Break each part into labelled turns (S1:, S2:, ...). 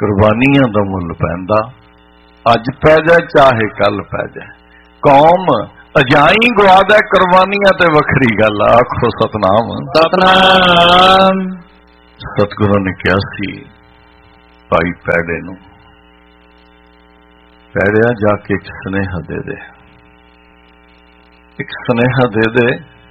S1: कुर्बानियां दा मुल पैंदा, अज पै जाए चाहे कल पै जाए। कौम अजाई गवा दे कुर्बानियां ते वखरी गल। आखो सतनाम
S2: सतनाम।
S1: सतगुरु ने कहा सी भाई पैड़े नूं, पैड़िया जाके एक सुनेहा दे दे, एक सुनेहा दे दे।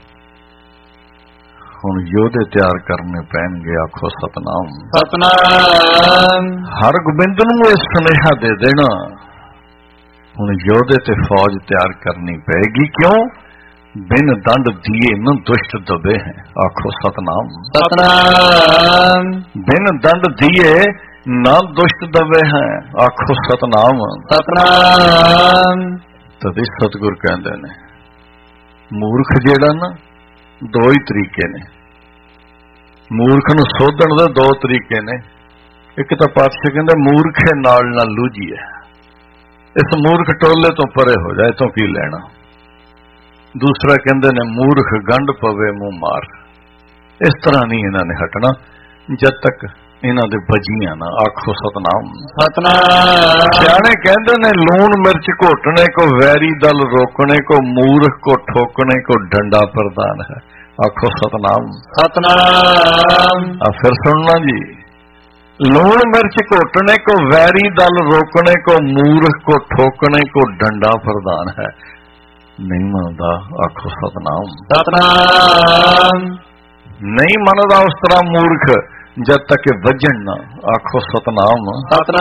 S1: हुण योधे तैयार करने पैणगे। आखो सतनाम
S2: सतनाम।
S1: हर गोबिंद नूं इह सुनेहा दे देना। हुण योधे ते फौज तैयार करनी पेगी। क्यों? बिन दंड दिए न दुष्ट दबे हैं। आखो सतनाम
S2: सतनाम।
S1: बिन दंड दिए न दुष्ट दबे हैं। आखो सतनाम
S2: सतनाम।
S1: तदे सतगुर कहंदे ने मूर्ख जेड़ा ना दो ही तरीके ने। मूर्ख नूं सोधण दे दो तरीके ने। एक तां पातशाह कहंदे मूर्खे नाल ना लूझीए, इस मूर्ख टोले तो परे हो जाए तो की लेना। दूसरा कहंदे ने मूर्ख गंढ पवे मुंह मार। इस तरह नहीं इन्हां ने हटना जद तक इन्हां दे बजियां ना। आखो सतनाम
S2: सतनाम।
S1: सियाणे कहंदे ने लूण मिर्च घोटने को वैरी दल रोकने को, मूर्ख को ठोकने को डंडा प्रदान है। आखो सतनाम
S2: सतनाम।
S1: फिर सुनना जी, लूण मिर्च घोटने को वैरी दल रोकने को, मूर्ख को ठोकने को डंडा प्रदान है। नहीं मनदा। आखो सतनाम
S2: सतनाम।
S1: नहीं मनदा उस तरह मूर्ख जब तक वजन ना। आखो सतनाम
S2: सतनाम।